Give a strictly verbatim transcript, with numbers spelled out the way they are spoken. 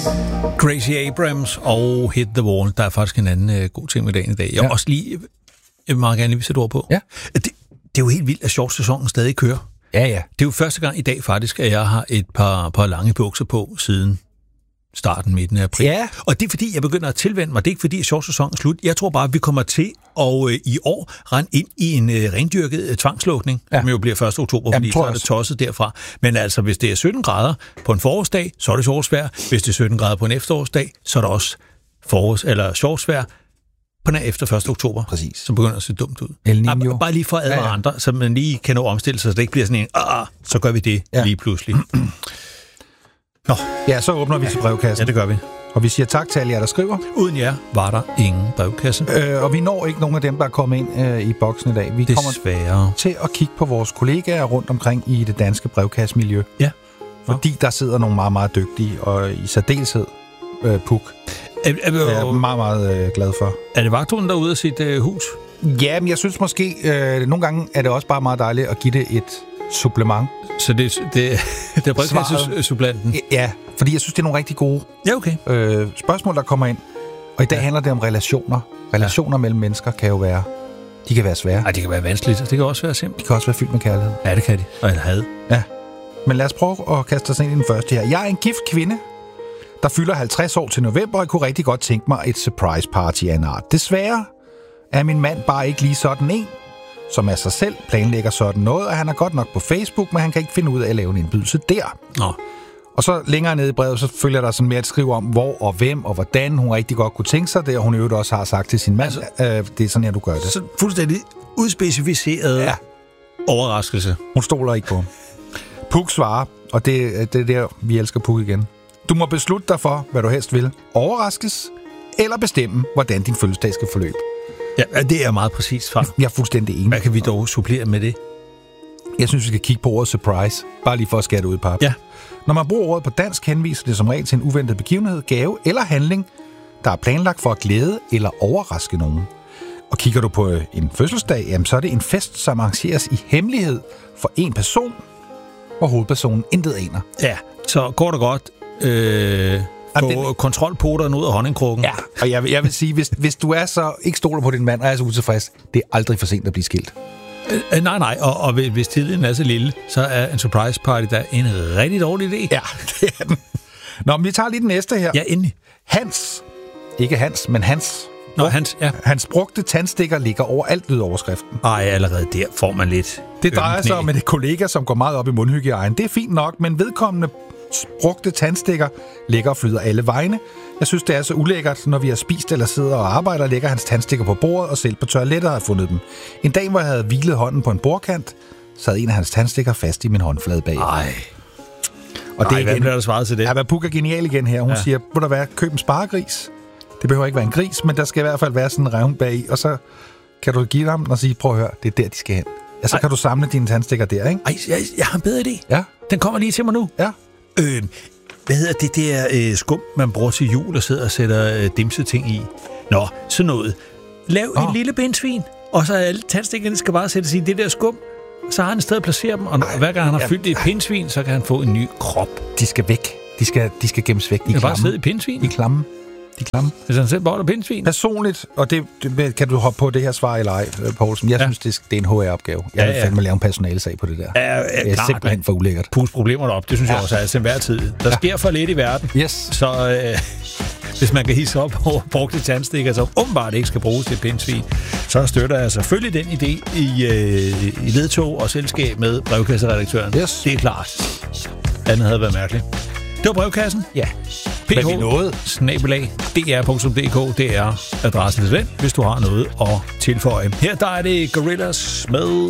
Gracie Abrams og Hit the Wall. Der er faktisk en anden uh, god ting med dagen i dag. Jeg vil ja. også lige, jeg vil meget gerne lige sætte ord på. Ja. Det, det er jo helt vildt, at shorts-sæsonen stadig kører. Ja, ja. Det er jo første gang i dag faktisk, at jeg har et par, par lange bukser på siden starten, midten af april. Ja. Og det er fordi, jeg begynder at tilvende mig. Det er ikke fordi, at shorts-sæsonen er slut. Jeg tror bare, at vi kommer til at øh, i år rende ind i en øh, rendyrket øh, tvangslukning, ja. som jo bliver første oktober, Jamen, fordi så er det tosset derfra. Men altså, hvis det er sytten grader på en forårsdag, så er det shortsvejr. Hvis det er sytten grader på en efterårsdag, så er det også forårs- eller shortsvejr på den efter første oktober. Præcis. Så begynder det at se dumt ud. El Niño. Bare lige for at advare ja, ja. andre, så man lige kan nå omstille sig, så det ikke bliver sådan en, ah, så gør vi det ja. lige pludselig. Nå. Ja, så åbner vi til brevkassen. Ja, det gør vi. Og vi siger tak til alle jer, der skriver. Uden jer var der ingen brevkasse. Øh, og vi når ikke nogen af dem, der er kommet ind øh, i boksen i dag. Vi Desværre. kommer til at kigge på vores kollegaer rundt omkring i det danske brevkassemiljø. Ja. Fordi der sidder nogle meget, meget dygtige, og i særdeleshed øh, Puk. Er, er, er, jeg er meget, meget øh, glad for. Er det vagthunden derude af sit øh, hus? Ja, men jeg synes måske, øh, nogle gange er det også bare meget dejligt at give det et supplement. Så det, det, det er brevkasse-supplanten? Ja, fordi jeg synes, det er nogle rigtig gode ja, okay. øh, spørgsmål, der kommer ind. Og i dag ja. handler det om relationer. Relationer ja. mellem mennesker kan jo være, de kan være svære. Nej, det kan være vanskeligt, det kan også være simpelt. De kan også være fyldt med kærlighed. Ja, det kan de. Og et had. Ja, men lad os prøve at kaste os ind i den første her. Jeg er en gift kvinde, der fylder halvtreds år til november, og jeg kunne rigtig godt tænke mig et surprise party af en art. Desværre er min mand bare ikke lige sådan en, som af sig selv planlægger sådan noget, og han er godt nok på Facebook, men han kan ikke finde ud af at lave en indbydelse der. Nå. Og så længere nede i brevet, så følger der sådan mere at skrive om, hvor og hvem og hvordan hun rigtig godt kunne tænke sig det, og hun i øvrigt også har sagt til sin mand, altså, øh, det er sådan her, du gør det. Så fuldstændig udspecificeret ja. overraskelse. Hun stoler ikke på ham. Puk svarer, og det, det er der, vi elsker Puk igen. Du må beslutte dig for, hvad du helst vil. Overraskes, eller bestemme, hvordan din fødselsdag skal forløbe. Ja, det er meget præcist fra. Jeg er fuldstændig enig. Hvad kan vi dog supplere med det? Jeg synes, vi skal kigge på ordet surprise. Bare lige for at skære det ud i pap. Ja. Når man bruger ordet på dansk, henviser det som regel til en uventet begivenhed, gave eller handling, der er planlagt for at glæde eller overraske nogen. Og kigger du på en fødselsdag, jamen, så er det en fest, som arrangeres i hemmelighed for en person, hvor hovedpersonen intet aner. Ja, så kort og godt øh, få den... kontrolpoderen ud af honningkrukken. Ja, og jeg, jeg vil sige, hvis, hvis du er så ikke stoler på din mand og er så utilfreds, det er aldrig for sent at blive skilt. Øh, nej, nej, og, og hvis tiden er så lille, så er en surprise party der en rigtig dårlig idé. Ja, det er den. Nå, men vi tager lige den næste her. Ja, endelig. Hans, ikke Hans, men Hans. Nå, Hans, ja. Hans brugte tandstikker ligger overalt ved overskriften. Ej, allerede der får man lidt. Det drejer sig om en kollega, som går meget op i mundhygiejne. Det er fint nok, men vedkommende brugte tandstikker ligger og flyder alle vegne. Jeg synes, det er så ulækkert, når vi har spist eller sidder og arbejder, ligger hans tandstikker på bordet, og selv på toilettet har jeg fundet dem. En dag, hvor jeg havde hvilet hånden på en bordkant, sad en af hans tandstikker fast i min håndflade bag. Ej. Og det Ej, hvad bliver der svaret til det? Ja, hvad Puk er genial igen her. Hun ja. siger, må der være køb en sparegris? Det behøver ikke være en gris, men der skal i hvert fald være sådan en revn bag, og så kan du give dem og sige, prøv at høre, det er der, de skal hen. Ja, så Ej. kan du samle dine tandstikker der, ikke? Ej, jeg, jeg har en bedre idé. Ja. Den kommer lige til mig nu. Ja. Øh, hvad hedder det der øh, skum, man bruger til jul og sidder og sætter øh, dimseting i? Nå, sådan noget. Lav oh. et lille pindsvin, og så alle tandstikkerne skal bare sættes i det der skum. Så har han et sted at placere dem, og når, Ej, hver gang han har ja, fyldt det i pindsvin, så kan han få en ny krop. De skal væk. De skal, de skal gemmes væk. De kan bare sidde i pindsvin. I klammen. De klamme. Hvis han selv beholder pindsvin. Personligt, og det, det kan du hoppe på det her svar eller ej, Poulsen. Jeg ja. synes, det, det er en H R-opgave. Jeg vil ja, ja. fandme lave en personalesag på det der. Ja, ja, det er klart, simpelthen for ulækkert. Pus problemerne op, det synes ja. jeg også er til enhver tid. Der ja. sker for lidt i verden. Yes. Så øh, hvis man kan hisse op over brugte tandstikker, som åbenbart ikke skal bruges til pindsvin, så støtter jeg selvfølgelig den idé i, øh, i ledtog og selskab med brevkasseredaktøren. Yes. Det er klart. Andet havde været mærkeligt. Det var brevkassen. Ja. P H snabelag D R punktum D K. Det er adressen til den, hvis du har noget at tilføje. Her der er det Gorillaz med